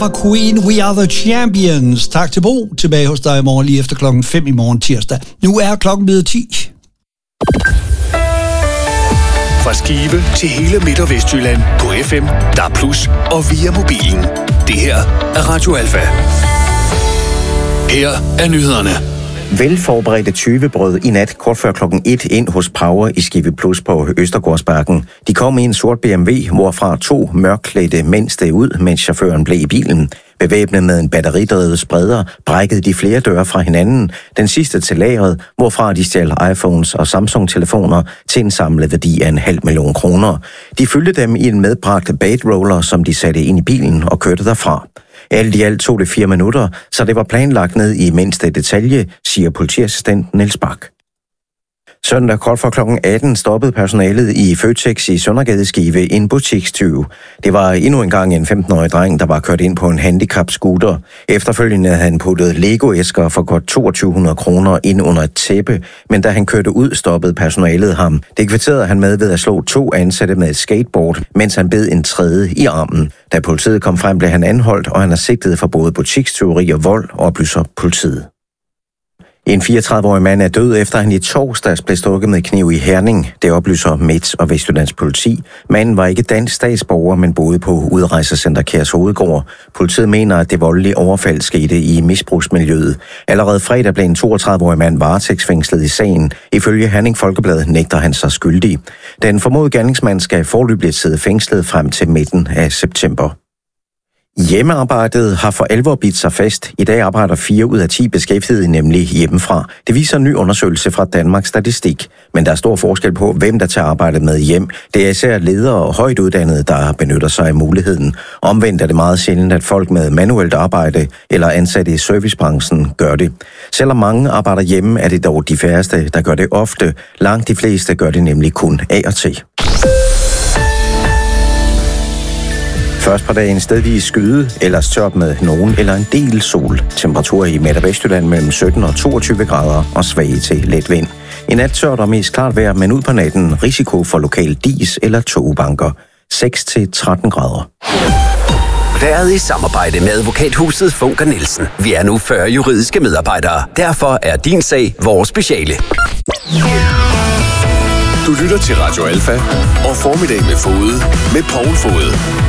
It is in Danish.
Fra Queen, We Are The Champions. Tak til Bo. Tilbage hos dig i morgen lige efter 5:00 i morgen tirsdag. Nu er klokken blevet 10. Fra Skive til hele Midt- og Vestjylland på FM, DAB+ og via mobilen. Det her er Radio Alfa. Her er nyhederne. Velforberedte tyvebrød i nat kort før klokken 1 ind hos Power i Skive Plus på Østergårdsbakken. De kom i en sort BMW, hvorfra 2 mørkklædte mænd steg ud, mens chaufføren blev i bilen. Bevæbnet med en batteridrevet spreder, brækkede de flere døre fra hinanden. Den sidste til lageret, hvorfra de stjal iPhones og Samsung-telefoner til en samlet værdi af 500.000 kroner. De fyldte dem i en medbragt bait-roller, som de satte ind i bilen og kørte derfra. Alt i alt tog det 4 minutter, så det var planlagt ned i mindste detalje, siger politiassistent Niels Bak. Søndag kort for klokken 18 stoppede personalet i Føtex i Søndergade Skive en butikstyv. Det var endnu engang en 15-årig dreng, der var kørt ind på en handicap-scooter. Efterfølgende havde han puttet Lego-æsker for godt 2200 kroner ind under et tæppe, men da han kørte ud, stoppede personalet ham. Det kvitterede han med ved at slå 2 ansatte med et skateboard, mens han bed en tredje i armen. Da politiet kom frem, blev han anholdt, og han er sigtet for både butikstyveri og vold, oplyser politiet. En 34-årig mand er død, efter han i torsdags blev stukket med kniv i Herning. Det oplyser Midt- og Vestjyllands politi. Manden var ikke dansk statsborger, men boede på Udrejsecenter Kærs Hovedgård. Politiet mener, at det voldelige overfald skete i misbrugsmiljøet. Allerede fredag blev en 32-årig mand varetægtsfængslet i sagen. Ifølge Herning Folkeblad nægter han sig skyldig. Den formodede gerningsmand skal foreløbigt sidde fængslet frem til midten af september. Hjemmearbejdet har for alvor bidt sig fast. I dag arbejder 4 ud af 10 beskæftigede nemlig hjemmefra. Det viser en ny undersøgelse fra Danmarks Statistik. Men der er stor forskel på, hvem der tager arbejdet med hjem. Det er især ledere og højt uddannede, der benytter sig af muligheden. Omvendt er det meget sjældent, at folk med manuelt arbejde eller ansatte i servicebranchen gør det. Selvom mange arbejder hjemme, er det dog de færreste, der gør det ofte. Langt de fleste gør det nemlig kun af og til. Først på dagen stedvis skyde, ellers tørt med nogen eller en del sol. Temperaturer i Midt- og Vestjylland mellem 17 og 22 grader og svage til let vind. I nat tørt og mest klart vejr, men ud på natten risiko for lokal dis eller togbanker. 6-13 grader. Været i samarbejde med advokathuset Funker Nielsen. Vi er nu 40 juridiske medarbejdere. Derfor er din sag vores speciale. Du lytter til Radio Alfa og Formiddag med Fode med Poul Fode.